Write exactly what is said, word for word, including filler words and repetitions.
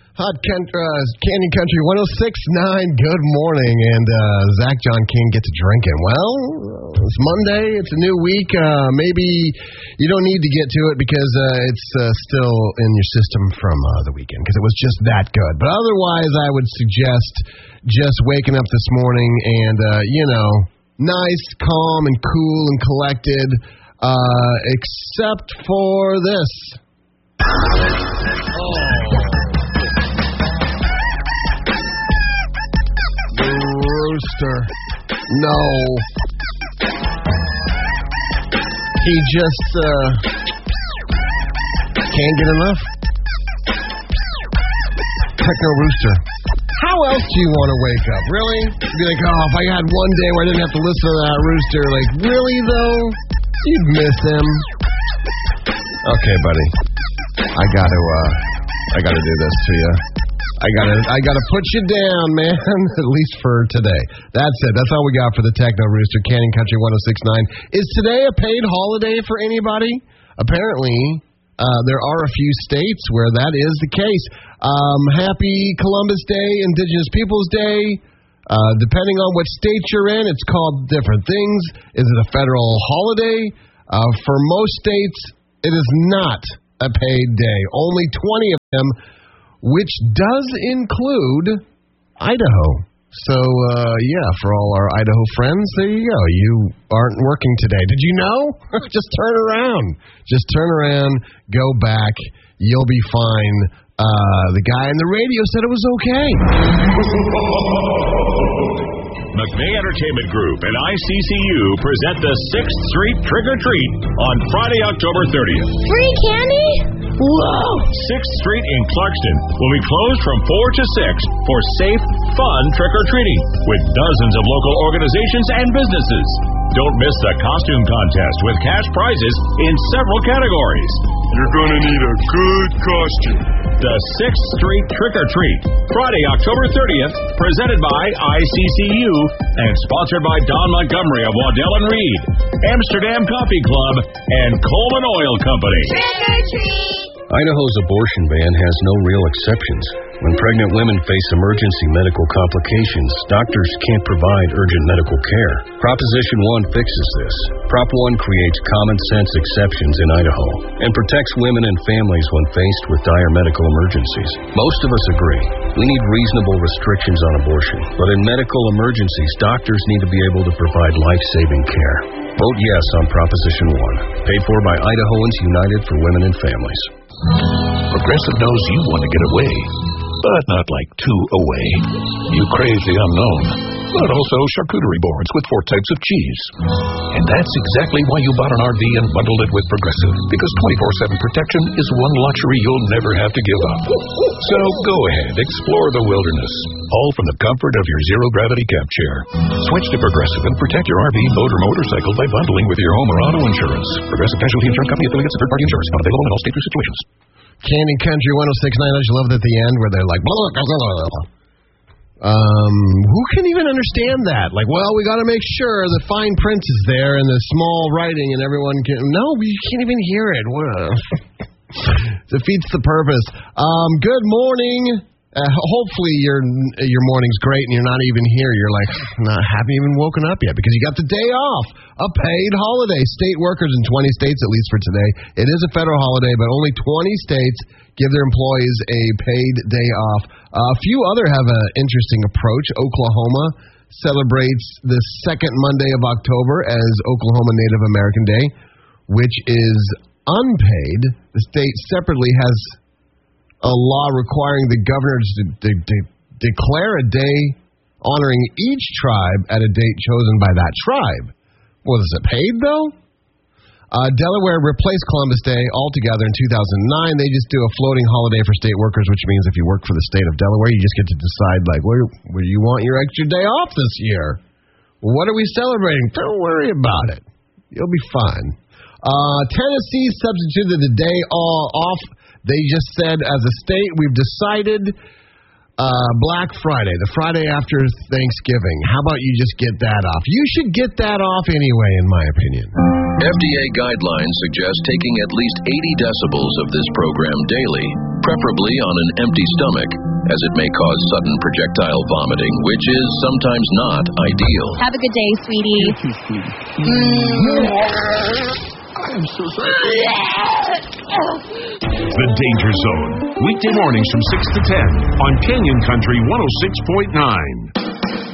Hot Country, uh, Canyon Country one oh six point nine, good morning. And uh, Zach John King gets to drinking. Well, it's Monday. It's a new week. Uh, maybe you don't need to get to it because uh, it's uh, still in your system from uh, the weekend because it was just that good. But otherwise, I would suggest just waking up this morning and, uh, you know, nice, calm, and cool and collected, uh, except for this. Oh. Rooster. No. He just uh, can't get enough. Techno Rooster. How else do you want to wake up? Really? Be like, oh, if I had one day where I didn't have to listen to that rooster. Like, really, though? You'd miss him. Okay, buddy. I gotta, uh, I gotta do this to you. I gotta, I gotta put you down, man. At least for today. That's it. That's all we got for the Techno Rooster. Canyon Country one oh six point nine. Is today a paid holiday for anybody? Apparently, uh, there are a few states where that is the case. Um, happy Columbus Day, Indigenous Peoples Day. Uh, depending on what state you're in, it's called different things. Is it a federal holiday? Uh, for most states, it is not a paid day. Only twenty of them, which does include Idaho. So, uh, yeah, for all our Idaho friends, there you go. You aren't working today. Did you know? Just turn around. Just turn around, go back. You'll be fine. Uh, the guy on the radio said it was okay. McMay Entertainment Group and I C C U present the sixth Street Trick or Treat on Friday, October thirtieth. Free candy? Whoa! sixth Street in Clarkston will be closed from four to six for safe, fun trick-or-treating with dozens of local organizations and businesses. Don't miss the costume contest with cash prizes in several categories. You're going to need a good costume. The sixth Street Trick or Treat, Friday, October thirtieth, presented by I C C U and sponsored by Don Montgomery of Waddell and Reed, Amsterdam Coffee Club, and Coleman Oil Company. Trick or treat! Idaho's abortion ban has no real exceptions. When pregnant women face emergency medical complications, doctors can't provide urgent medical care. Proposition one fixes this. Prop one creates common sense exceptions in Idaho and protects women and families when faced with dire medical emergencies. Most of us agree. We need reasonable restrictions on abortion, but in medical emergencies, doctors need to be able to provide life-saving care. Vote yes on Proposition one, paid for by Idahoans United for Women and Families. Progressive knows you want to get away, but not like too away. You crave the unknown, but also charcuterie boards with four types of cheese. And that's exactly why you bought an R V and bundled it with Progressive, because twenty-four seven protection is one luxury you'll never have to give up. So go ahead, explore the wilderness, all from the comfort of your zero-gravity camp chair. Switch to Progressive and protect your R V, boat, or motorcycle by bundling with your home or auto insurance. Progressive Casualty Insurance Company affiliates of third-party insurance, not available in all states or situations. Canyon Country one oh six point nine, I just love it at the end where they're like, blah, blah, blah, blah, blah. Um, who can even understand that? Like, well, we got to make sure the fine print is there and the small writing and everyone can, no, you can't even hear it. What a defeats the purpose. Um, good morning. Uh, hopefully your your morning's great and you're not even here. You're like, not haven't even woken up yet because you got the day off, a paid holiday. State workers in twenty states, at least for today. It is a federal holiday, but only twenty states give their employees a paid day off. Uh, a few other have an interesting approach. Oklahoma celebrates the second Monday of October as Oklahoma Native American Day, which is unpaid. The state separately has a law requiring the governors to, to, to declare a day honoring each tribe at a date chosen by that tribe. Was it paid, though? Uh, Delaware replaced Columbus Day altogether in two thousand nine. They just do a floating holiday for state workers, which means if you work for the state of Delaware, you just get to decide, like, where, where you want your extra day off this year. What are we celebrating? Don't worry about it. You'll be fine. Uh, Tennessee substituted the day all off. They just said, as a state, we've decided uh, Black Friday, the Friday after Thanksgiving. How about you just get that off? You should get that off anyway, in my opinion. F D A guidelines suggest taking at least eighty decibels of this program daily. preferably on an empty stomach, as it may cause sudden projectile vomiting, which is sometimes not ideal. Have a good day, sweetie. You too, sweetie. Mm. I'm so sorry. The Danger Zone, weekday mornings from six to ten on Canyon Country one oh six point nine.